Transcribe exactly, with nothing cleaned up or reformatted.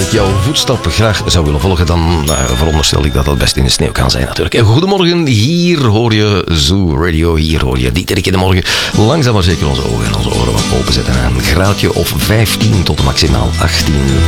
jouw voetstappen graag zou willen volgen, dan uh, veronderstel ik dat dat best in de sneeuw kan zijn natuurlijk. En goedemorgen, hier hoor je Zoo Radio, hier hoor je Dieterik in de morgen. Langzaam maar zeker onze ogen en onze oren wat openzetten. Een graadje of vijftien tot maximaal achttien.